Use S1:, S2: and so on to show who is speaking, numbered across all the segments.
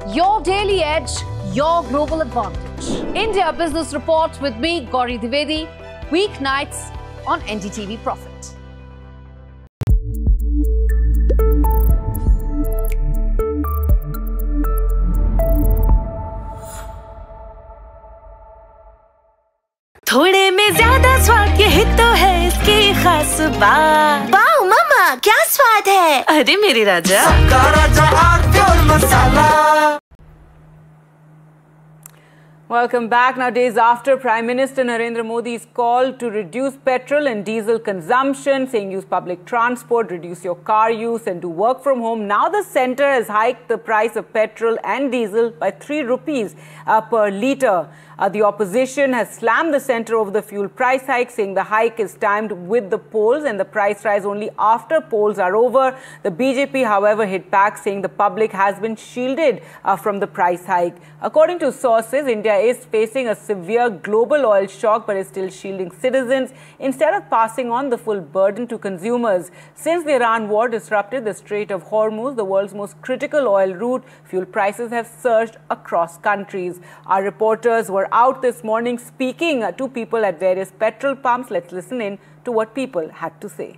S1: Your daily edge, your global advantage. India Business Report with me, Gauri Dwivedi, weeknights on NDTV Profit.
S2: थोड़े में ज्यादा स्वाद यही तो है इसकी खास बात।
S3: वाओ मम्मा, क्या स्वाद है।
S2: अरे मेरे राजा,
S4: सबका राजा आरती और मसाला।
S5: Welcome back. Now, days after Prime Minister Narendra Modi's call to reduce petrol and diesel consumption, saying use public transport, reduce your car use and do work from home, now the centre has hiked the price of petrol and diesel by 3 rupees per litre. The opposition has slammed the centre over the fuel price hike, saying the hike is timed with the polls and the price rise only after polls are over. The BJP, however, hit back, saying the public has been shielded from the price hike. According to sources, India is facing a severe global oil shock but is still shielding citizens instead of passing on the full burden to consumers. Since the Iran war disrupted the Strait of Hormuz, the world's most critical oil route, fuel prices have surged across countries. Our reporters were out this morning speaking to people at various petrol pumps. Let's listen in to what people had to say.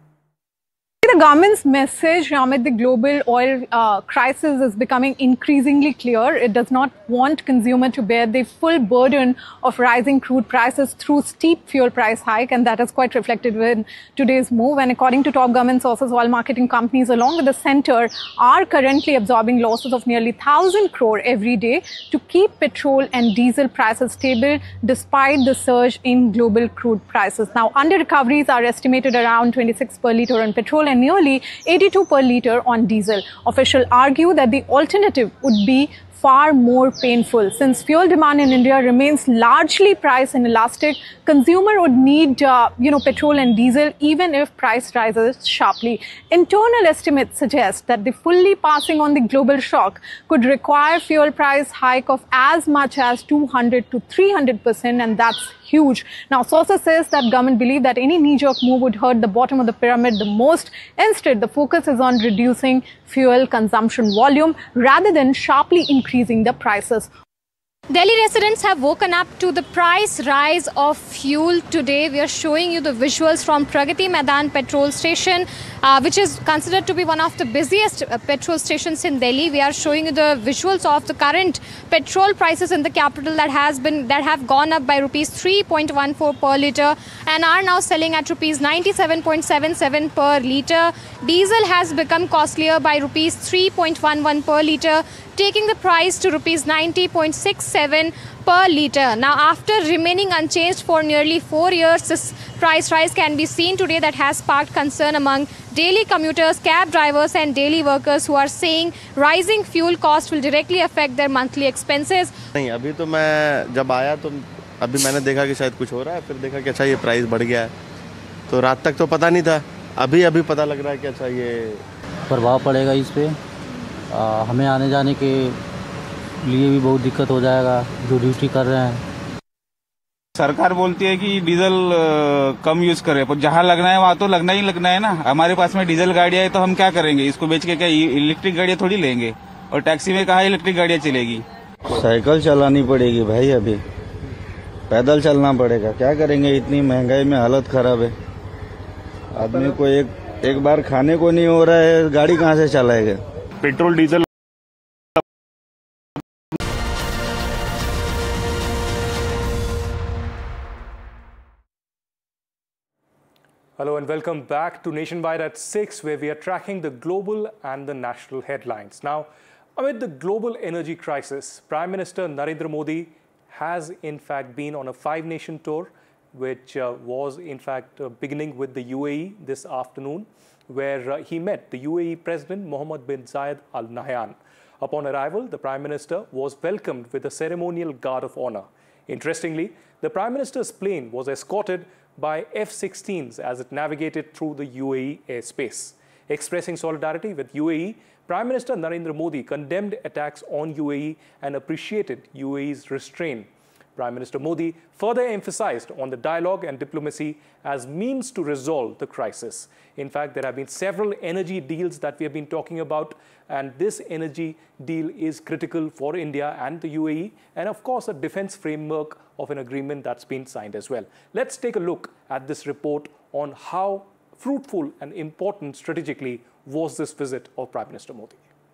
S6: The government's message amid the global oil crisis is becoming increasingly clear. It does not want consumers to bear the full burden of rising crude prices through steep fuel price hike, and that is quite reflected in today's move. And according to top government sources, oil marketing companies along with the centre are currently absorbing losses of nearly 1,000 crore every day to keep petrol and diesel prices stable despite the surge in global crude prices. Now, under recoveries are estimated around 26 per litre on petrol and nearly 82 per litre on diesel. Officials argue that the alternative would be far more painful. Since fuel demand in India remains largely price inelastic, consumer would need, petrol and diesel even if price rises sharply. Internal estimates suggest that the fully passing on the global shock could require fuel price hike of as much as 200 to 300%, and that's huge. Now, sources says that government believe that any knee-jerk move would hurt the bottom of the pyramid the most. Instead, the focus is on reducing fuel consumption volume rather than sharply increasing the prices.
S7: Delhi residents have woken up to the price rise of fuel today. We are showing you the visuals from Pragati Maidan petrol station, which is considered to be one of the busiest petrol stations in Delhi. We are showing you the visuals of the current petrol prices in the capital that have gone up by rupees 3.14 per litre and are now selling at rupees 97.77 per litre. Diesel has become costlier by rupees 3.11 per litre, taking the price to rupees 90.67 per litre. Now, after remaining unchanged for nearly 4 years, this price rise can be seen today that has sparked concern among daily commuters, cab drivers and daily workers who are saying rising fuel cost will directly affect their monthly expenses.
S8: नहीं, अभी तो मैं जब आया तो अभी मैंने देखा कि शायद कुछ हो रहा है, फिर देखा कि अच्छा ये प्राइस बढ़ गया है, तो रात तक तो पता नहीं था, अभी पता लग रहा है कि अच्छा ये
S9: प्रभाव पड़ेगा इस पे। हमें आने जाने के लिए भी बहुत दिक्कत हो जाएगा जो ड्यूटी कर रहे हैं।
S10: सरकार बोलती है कि डीजल कम यूज करें, पर जहाँ लगना है वहाँ तो लगना है ना। हमारे पास में डीजल गाड़ियाँ है तो हम क्या करेंगे, इसको बेच के क्या इलेक्ट्रिक गाड़ियाँ थोड़ी लेंगे, और टैक्सी में कहाँ इलेक्ट्रिक गाड़ियाँ चलेगी।
S11: साइकिल चलानी पड़ेगी भाई, अभी पैदल चलना पड़ेगा, क्या करेंगे, इतनी महंगाई में हालत खराब है। आदमी को एक बार खाने को नहीं हो रहा है, गाड़ी कहाँ से चलाएगा।
S10: Petrol diesel
S12: Hello and welcome back to Nationwide at 6, where we are tracking the global and the national headlines. Now, amid the global energy crisis, Prime Minister Narendra Modi has in fact been on a 5-nation tour, which was in fact beginning with the UAE this afternoon, where he met the UAE President Mohammed bin Zayed Al Nahyan. Upon arrival, the Prime Minister was welcomed with a ceremonial guard of honor. Interestingly, the Prime Minister's plane was escorted by F-16s as it navigated through the UAE airspace. Expressing solidarity with UAE, Prime Minister Narendra Modi condemned attacks on UAE and appreciated UAE's restraint. Prime Minister Modi further emphasized on the dialogue and diplomacy as means to resolve the crisis. In fact, there have been several energy deals that we have been talking about, and this energy deal is critical for India and the UAE, and of course a defense framework of an agreement that's been signed as well. Let's take a look at this report on how fruitful and important strategically was this visit of Prime Minister Modi.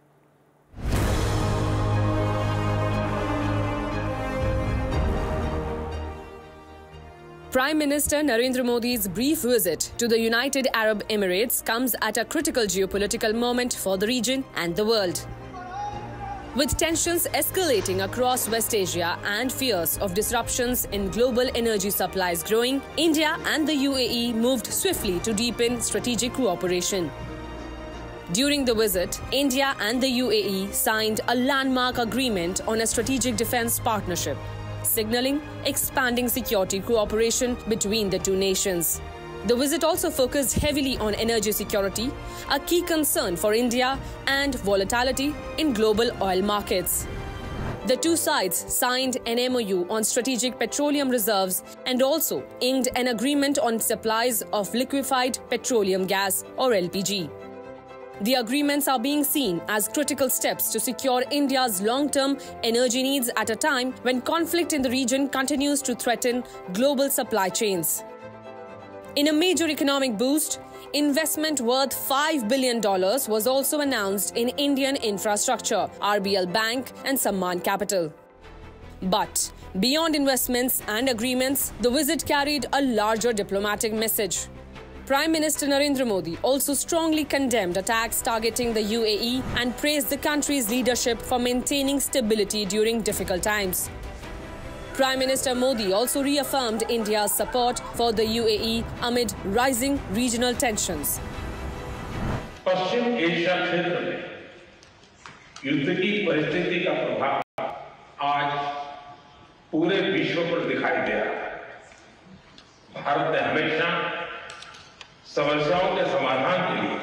S13: Prime Minister Narendra Modi's brief visit to the United Arab Emirates comes at a critical geopolitical moment for the region and the world. With tensions escalating across West Asia and fears of disruptions in global energy supplies growing, India and the UAE moved swiftly to deepen strategic cooperation. During the visit, India and the UAE signed a landmark agreement on a strategic defense partnership, signaling expanding security cooperation between the two nations. The visit also focused heavily on energy security, a key concern for India, and volatility in global oil markets. The two sides signed an MOU on strategic petroleum reserves and also inked an agreement on supplies of liquefied petroleum gas, or LPG. The agreements are being seen as critical steps to secure India's long-term energy needs at a time when conflict in the region continues to threaten global supply chains. In a major economic boost, investment worth $5 billion was also announced in Indian infrastructure, RBL Bank and Sammaan Capital. But beyond investments and agreements, the visit carried a larger diplomatic message. Prime Minister Narendra Modi also strongly condemned attacks targeting the UAE and praised the country's leadership for maintaining stability during difficult times. Prime Minister Modi also reaffirmed India's support for the UAE amid rising regional tensions.
S14: Paschim Asia क्षेत्र में युद्ध की परिस्थिति का प्रभाव आज पूरे विश्व पर दिखाई दे रहा है। भारत ने हमेशा समस्याओं के समाधान के लिए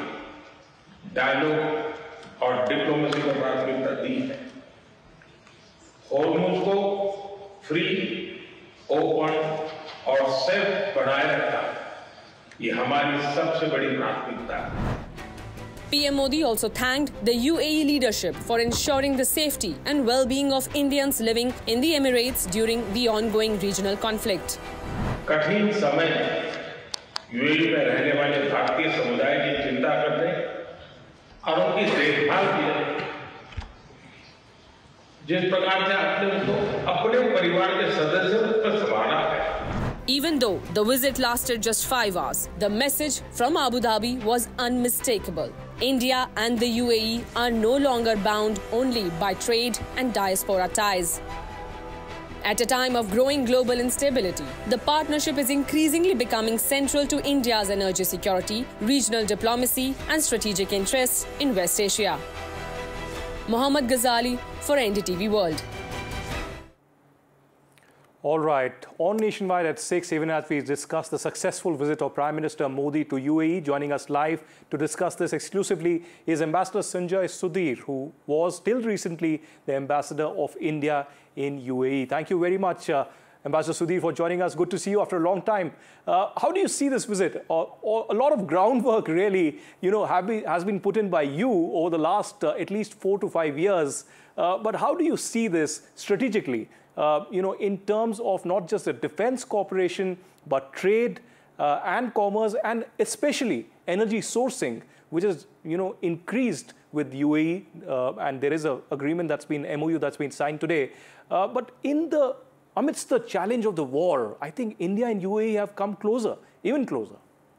S14: डायलॉग और डिप्लोमेसी को प्राथमिकता दी है। हॉर्मुज़ को फ्री, ओपन और सेफ बनाए रखना ये हमारी सबसे बड़ी प्राथमिकता है।
S13: PM Modi also thanked the UAE leadership for ensuring the safety and well-being of Indians living in the Emirates during the ongoing regional conflict.
S14: कठिन समय में यूएई में रहने वाले भारतीय समुदाय की चिंता करते और उनकी देखभाल की जिस प्रकार से आपने उनको अपने परिवार के सदस्यों पर संभाला है।
S13: Even though the visit lasted just 5 hours, the message from Abu Dhabi was unmistakable. India and the UAE are no longer bound only by trade and diaspora ties. At a time of growing global instability, the partnership is increasingly becoming central to India's energy security, regional diplomacy, and strategic interests in West Asia. Mohammad Ghazali for NDTV World.
S12: All right, on Nationwide at 6, even as we discuss the successful visit of Prime Minister Modi to UAE, joining us live to discuss this exclusively is Ambassador Sanjay Sudhir, who was till recently the Ambassador of India in UAE. Thank you very much, Ambassador Sudhir, for joining us. Good to see you after a long time. How do you see this visit? A lot of groundwork really, has been put in by you over the last at least 4 to 5 years. But how do you see this strategically? In terms of not just the defense cooperation, but trade and commerce, and especially energy sourcing, which is, increased with UAE, and there is an agreement that's been, MOU that's been signed today. But amidst the challenge of the war, I think India and UAE have come closer, even closer.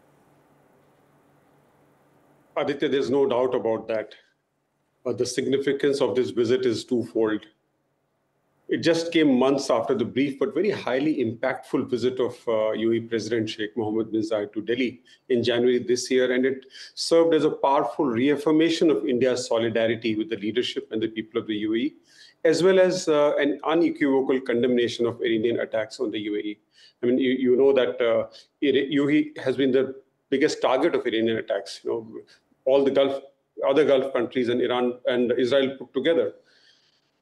S15: Aditya, there's no doubt about that. But the significance of this visit is twofold. It just came months after the brief but very highly impactful visit of UAE President Sheikh Mohammed bin Zayed to Delhi in January this year, and it served as a powerful reaffirmation of India's solidarity with the leadership and the people of the UAE, as well as an unequivocal condemnation of Iranian attacks on the UAE. I mean, you know that UAE has been the biggest target of Iranian attacks. All the other Gulf countries and Iran and Israel put together.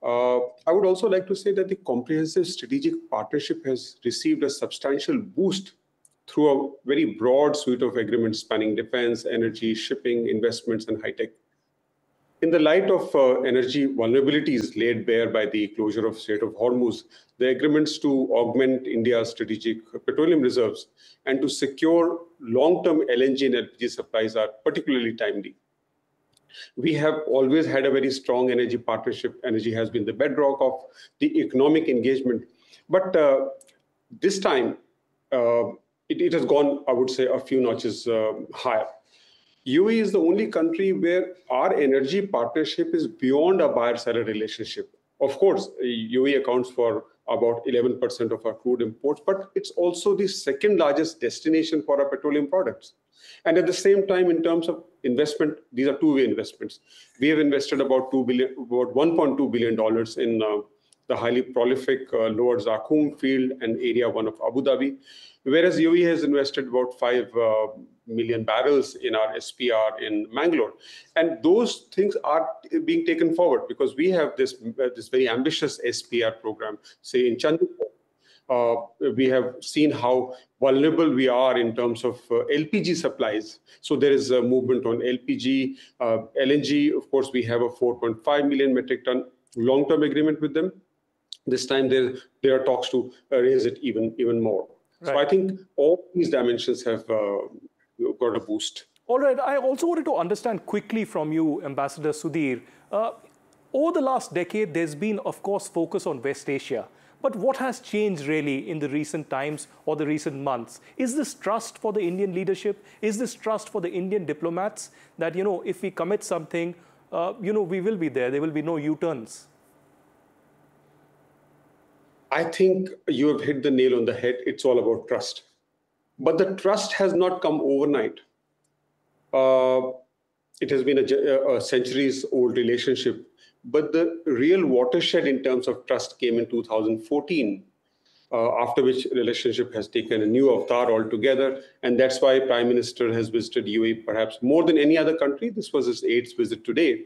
S15: I would also like to say that the comprehensive strategic partnership has received a substantial boost through a very broad suite of agreements spanning defense, energy, shipping, investments, and high-tech. In the light of energy vulnerabilities laid bare by the closure of Strait of Hormuz, the agreements to augment India's strategic petroleum reserves and to secure long-term LNG and LPG supplies are particularly timely. We have always had a very strong energy partnership. Energy has been the bedrock of the economic engagement. But this time, it has gone, I would say, a few notches higher. UAE is the only country where our energy partnership is beyond a buyer-seller relationship. Of course, UAE accounts for about 11% of our crude imports, but it's also the second largest destination for our petroleum products. And at the same time, in terms of investment, these are two-way investments. We have invested about $1.2 billion in the highly prolific Lower Zakum field and Area 1 of Abu Dhabi, whereas UAE has invested about 5 million barrels in our SPR in Mangalore. And those things are being taken forward because we have this very ambitious SPR program, say in Chandipur. We have seen how vulnerable we are in terms of LPG supplies. So there is a movement on LPG, LNG. Of course, we have a 4.5 million metric ton long-term agreement with them. This time there are talks to raise it even more. Right. So I think all these dimensions have got a boost.
S12: All right. I also wanted to understand quickly from you, Ambassador Sudhir. Over the last decade, there's been, of course, focus on West Asia. But what has changed really in the recent times or the recent months? Is this trust for the Indian leadership? Is this trust for the Indian diplomats that, if we commit something, we will be there. There will be no U-turns?
S15: I think you have hit the nail on the head. It's all about trust. But the trust has not come overnight. It has been a centuries-old relationship. But the real watershed in terms of trust came in 2014, after which relationship has taken a new avatar altogether. And that's why Prime Minister has visited UAE perhaps more than any other country. This was his 8th visit today.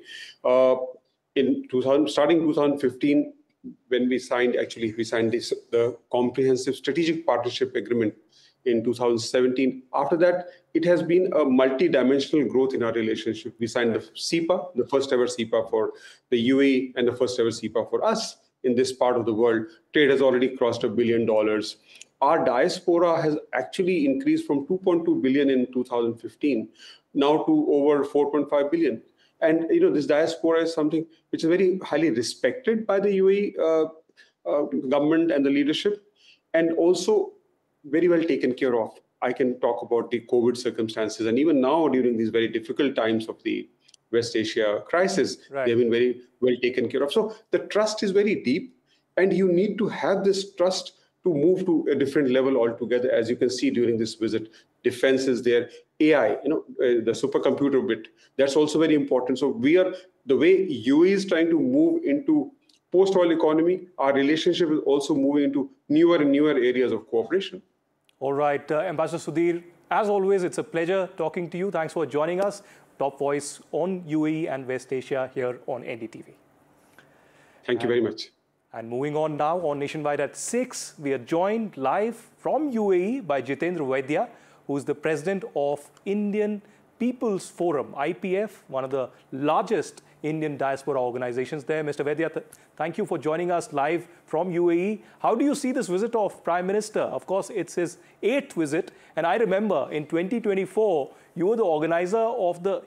S15: Starting 2015, when we signed the Comprehensive Strategic Partnership Agreement in 2017. After that, it has been a multi-dimensional growth in our relationship. We signed the CEPA, the first ever CEPA for the UAE and the first ever CEPA for us in this part of the world. Trade has already crossed $1 billion. Our diaspora has actually increased from 2.2 billion in 2015 now to over 4.5 billion. And this diaspora is something which is very highly respected by the UAE government and the leadership, and also very well taken care of. I can talk about the COVID circumstances, and even now during these very difficult times of the West Asia crisis, right, they've been very well taken care of. So the trust is very deep, and you need to have this trust to move to a different level altogether. As you can see during this visit, defense is there, AI, the supercomputer bit, that's also very important. So the way UAE is trying to move into post-oil economy, our relationship is also moving into newer and newer areas of cooperation.
S12: All right, Ambassador Sudhir, as always, it's a pleasure talking to you. Thanks for joining us. Top voice on UAE and West Asia here on NDTV.
S15: Thank you very much.
S12: And moving on now on Nationwide at 6, we are joined live from UAE by Jitendra Vaidya, who is the president of Indian People's Forum, IPF, one of the largest Indian diaspora organizations there. Mr. Vaidya, thank you for joining us live from UAE. How do you see this visit of Prime Minister? Of course, it's his 8th visit. And I remember in 2024, you were the organizer of the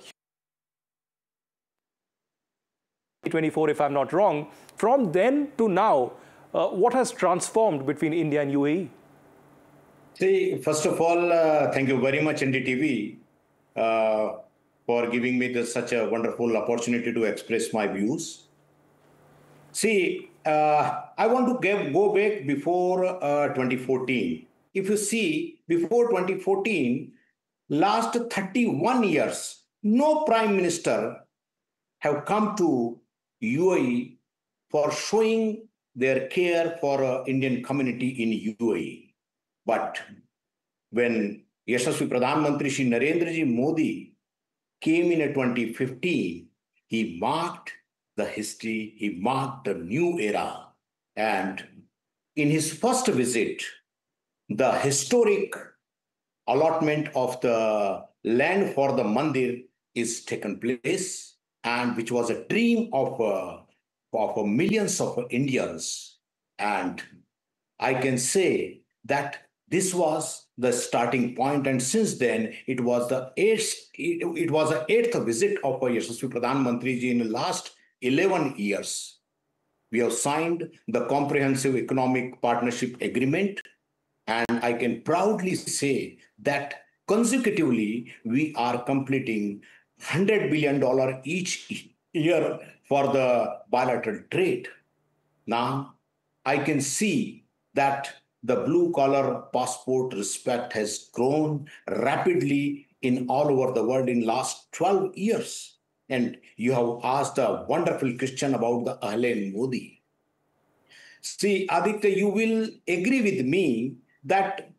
S12: 2024, if I'm not wrong. From then to now, what has transformed between India and UAE?
S16: See, first of all, thank you very much, NDTV, for giving me such a wonderful opportunity to express my views. See, I want to go back before 2014. If you see, before 2014, last 31 years, no Prime Minister have come to UAE for showing their care for Indian community in UAE. But when Yashasvi Pradhan Mantri Shri Narendra Ji Modi came in 2015, he marked the history. He marked a new era. And in his first visit, the historic allotment of the land for the mandir is taken place, and which was a dream of millions of Indians. And I can say that this was the starting point, and since then it was the eighth visit of Yashasvi Pradhan Mantri ji in the last 11 years. We have signed the Comprehensive Economic Partnership Agreement, and I can proudly say that consecutively we are completing $100 billion each year for the bilateral trade. Now, I can see that the blue-collar passport respect has grown rapidly in all over the world in last 12 years. And you have asked a wonderful question about the Ahlen Modi. See, Aditya, you will agree with me that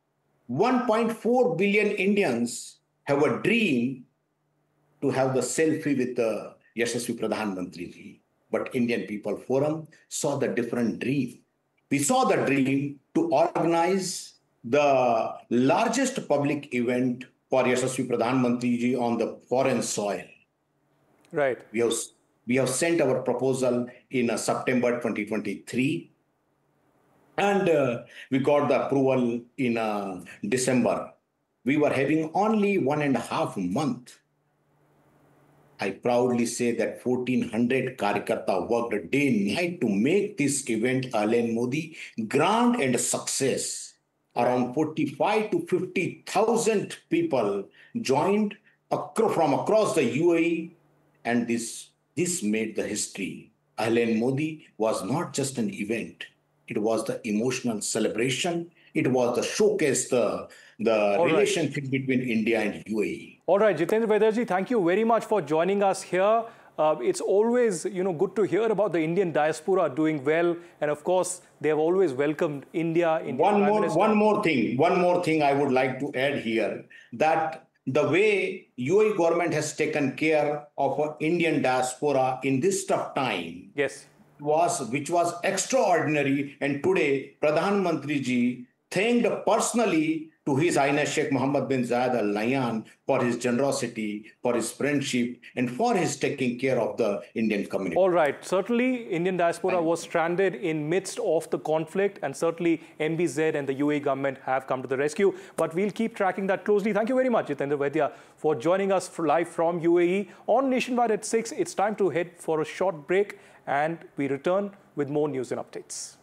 S16: 1.4 billion Indians have a dream to have the selfie with the Yashasvi Pradhan Mantri ji. But Indian People Forum saw the different dream. We saw the dream to organize the largest public event for Yashasvi Pradhan Mantri ji on the foreign soil.
S12: Right.
S16: We have sent our proposal in September 2023, and we got the approval in December. We were having only 1.5 months. I proudly say that 1,400 Karyakarta worked day and night to make this event Ahlen Modi grand and success. Around 45 to 50,000 people joined from across the UAE, and this made the history. Ahlen Modi was not just an event. It was the emotional celebration. It was the showcase, the relationship between India and UAE.
S12: All right, Jitendra Vaidyarji, thank you very much for joining us here. It's always, good to hear about the Indian diaspora doing well, and of course, they have always welcomed India.
S16: One more thing I would like to add here, that the way UAE government has taken care of Indian diaspora in this tough time,
S12: yes,
S16: which was extraordinary. And today, Pradhan Mantri ji thanked personally to His Highness Sheikh Mohammed bin Zayed Al Nahyan for his generosity, for his friendship, and for his taking care of the Indian community.
S12: All right. Certainly, Indian diaspora was stranded in midst of the conflict, and certainly MBZ and the UAE government have come to the rescue. But we'll keep tracking that closely. Thank you very much, Jitendra Vaidya, for joining us live from UAE on Nationwide at 6. It's time to head for a short break, and we return with more news and updates.